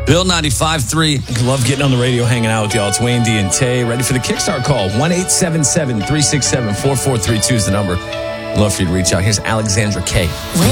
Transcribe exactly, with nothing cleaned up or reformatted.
Bill ninety-five three. Love getting on the radio, hanging out with y'all. It's Wayne D and Tay. Ready for the Kickstart call. one eight seven seven, three six seven, four four three two is the number. Love for you to reach out. Here's Alexandra K.